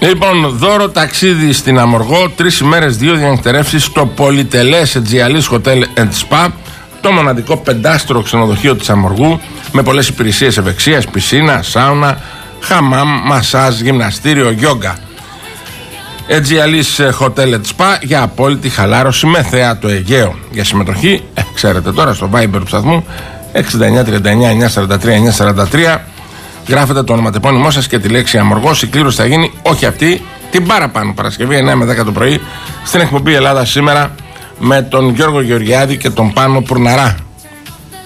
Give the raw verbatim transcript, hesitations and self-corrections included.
Λοιπόν, δώρο ταξίδι στην Αμοργό, τρεις ημέρες, δύο διανυκτερεύσεις στο πολυτελές Aegealis Hotel and Spa, το μοναδικό πεντάστρο ξενοδοχείο της Αμοργού, με πολλές υπηρεσίες ευεξίας, πισίνα, σάουνα, χαμάμ, μασάζ, γυμναστήριο, γιόγκα. Aegealis Hotel and Spa για απόλυτη χαλάρωση με θέα το Αιγαίο. Για συμμετοχή, ε, ξέρετε τώρα, στο Viber του σταθμού εξήντα εννιά τριάντα εννιά εννιακόσια σαράντα τρία εννιακόσια σαράντα τρία. Γράφετε το ονοματεπώνυμό σας και τη λέξη Αμοργός. Η κλήρωση θα γίνει, όχι αυτή, την παραπάνω Παρασκευή εννιά με δέκα το πρωί στην εκπομπή Ελλάδα Σήμερα με τον Γιώργο Γεωργιάδη και τον Πάνο Πουρναρά.